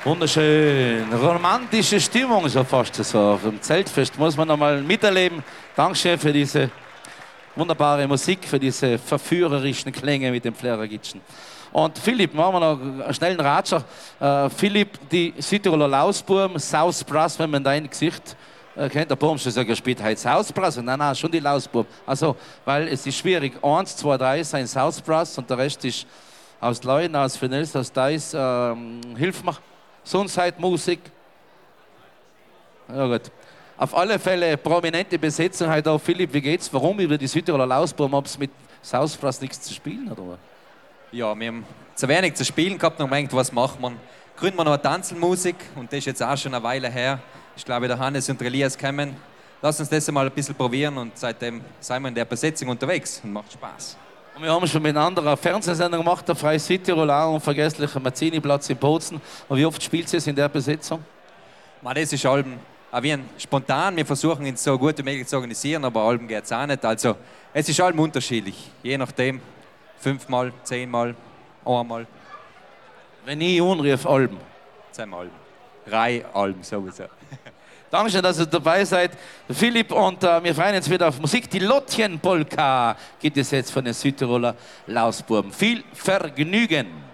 Wunderschön. Romantische Stimmung, so fast so auf dem Zeltfest. Muss man noch mal miterleben. Dankeschön für diese wunderbare Musik, für diese verführerischen Klänge mit dem Fleragitschen. Und Philipp, machen wir noch einen schnellen Ratscher. Philipp, die Südtiroler Lausburm, South Brass, wenn man dein Gesicht kennt, der Baum schon sagt, er spielt heute South Brass. Nein, schon die Lausburm. Also, weil es ist schwierig. 1, 2, 3 sind South Brass und der Rest ist aus Leuen, aus Fenels, aus Deis. Hilf mir. Musik. Ja gut. Auf alle Fälle prominente Besetzung heute auch. Philipp, wie geht's? Warum über die Südtiroler Lausburm? Ob es mit South Brass nichts zu spielen oder? Ja, wir haben zu wenig zu spielen gehabt und haben gedacht, was macht man? Gründen wir noch eine Tanzelmusik und das ist jetzt auch schon eine Weile her. Ich glaube, der Hannes und der Elias kommen. Lass uns das mal ein bisschen probieren und seitdem sind wir in der Besetzung unterwegs und macht Spaß. Und wir haben schon mit einer anderen Fernsehsendung gemacht, der Freie Südtirol, auch unvergesslicher Mazzini-Platz in Bozen. Und wie oft spielt ihr in der Besetzung? Das ist Alben auch wie ein spontan. Wir versuchen es so gut wie möglich zu organisieren, aber Alben geht es auch nicht. Also es ist Alben unterschiedlich, je nachdem. 5-mal, 10-mal, einmal. Wenn ich unrief, Alben. 10 Alben. 3 Alben sowieso. Dankeschön, dass ihr dabei seid, Philipp, und wir freuen uns wieder auf Musik. Die Lottchen-Polka gibt es jetzt von den Südtiroler Lausbuben. Viel Vergnügen!